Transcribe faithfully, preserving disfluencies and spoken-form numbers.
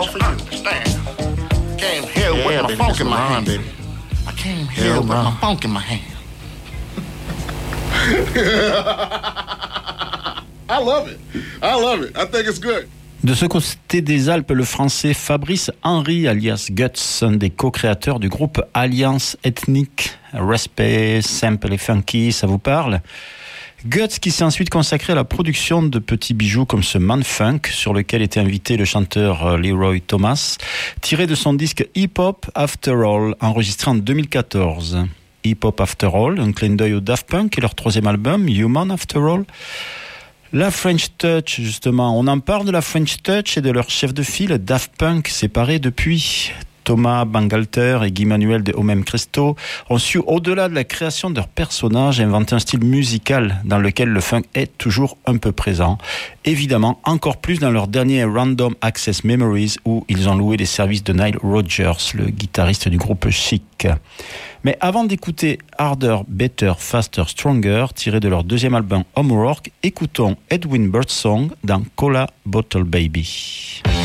all for you. Stand. Came here yeah, with my funk in my hand. Baby. I came here yeah, with man. my funk in my hand. I love it. I love it. I think it's good. De ce côté des Alpes, le français Fabrice Henry, alias Guts, un des co-créateurs du groupe Alliance Ethnique, Respect, Simple et Funky, ça vous parle ? Guts qui s'est ensuite consacré à la production de petits bijoux comme ce Man Funk, sur lequel était invité le chanteur Leroy Thomas, tiré de son disque Hip Hop After All, enregistré en deux mille quatorze. Hip Hop After All, un clin d'œil au Daft Punk et leur troisième album, Human After All. La French Touch, justement, on en parle de la French Touch et de leur chef de file, Daft Punk, séparés depuis. Thomas Bangalter et Guy Manuel de Homem Christo ont su, au-delà de la création de leurs personnages, inventer un style musical dans lequel le funk est toujours un peu présent. Évidemment, encore plus dans leur dernier Random Access Memories, où ils ont loué les services de Nile Rodgers, le guitariste du groupe Chic. Mais avant d'écouter Harder, Better, Faster, Stronger, tiré de leur deuxième album Homework, écoutons Edwin Birdsong dans Cola Bottle Baby.